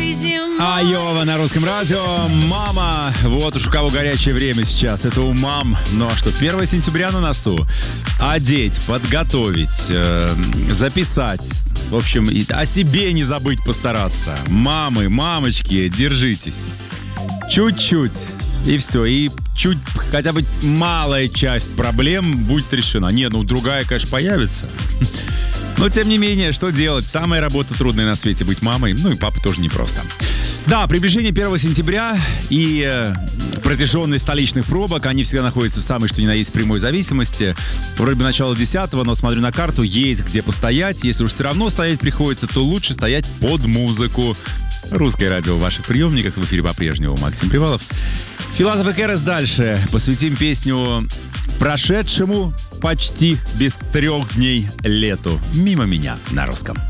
Айова на русском радио. Мама, вот уж у кого горячее время сейчас. Это у мам. Ну а что, 1 сентября на носу. Одеть, подготовить, записать. В общем, о себе не забыть постараться. Мамы, мамочки, держитесь. Чуть-чуть. И все. И чуть, хотя бы малая часть проблем будет решена. Не, ну другая, конечно, появится. Но, тем не менее, что делать? Самая работа трудная на свете — быть мамой. Ну и папа тоже непросто. Да, приближение 1 сентября и протяженность столичных пробок, они всегда находятся в самой, что ни на есть, прямой зависимости. Вроде бы начало 10-го, но смотрю на карту, есть где постоять. Если уж все равно стоять приходится, то лучше стоять под музыку. Русское радио в ваших приемниках. В эфире по-прежнему Максим Привалов. Филатов и Керес дальше. Посвятим песню прошедшему почти без 3 дней лету. Мимо меня на русском.